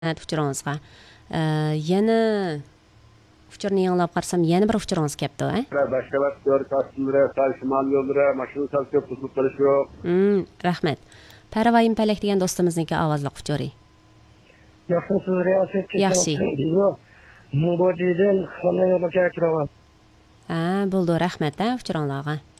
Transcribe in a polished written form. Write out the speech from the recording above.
uchuringizga. Yana uçurni yanglab qarsam yana bir uçuringiz kepti, ha? Başkalar dört aslında sağ şimal yollara maşını salkıp tutup çalışıyor. Rahmat. Paravoyim Palak degan do'stimizniki ovozli uçuri. Yaxshi siz riyosetchi Yaxshi. Mubodiydan xonaya bakakiraman. Ha, bo'ldi, rahmat, ha, uchuringlarga.